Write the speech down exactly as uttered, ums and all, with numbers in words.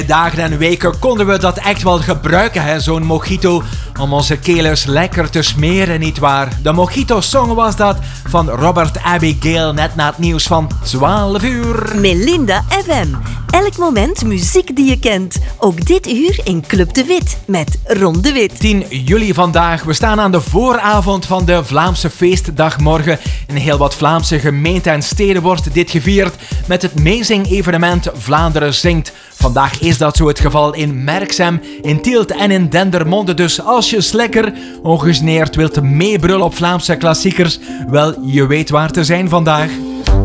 Dagen en weken konden we dat echt wel gebruiken, hè, zo'n mojito, om onze kelers lekker te smeren, nietwaar? De Mojito-song was dat van Robert Abigail, net na het nieuws van twaalf uur. Melinda F M. Elk moment muziek die je kent. Ook dit uur in Club de Wit met Ron de Wit. tien juli vandaag. We staan aan de vooravond van de Vlaamse feestdag morgen. In heel wat Vlaamse gemeenten en steden wordt dit gevierd met het meezing-evenement Vlaanderen Zingt. Vandaag is dat zo het geval in Merksem, in Tielt en in Dendermonde. Dus als je lekker ongegeneerd wilt meebrullen op Vlaamse klassiekers, wel, je weet waar te zijn vandaag.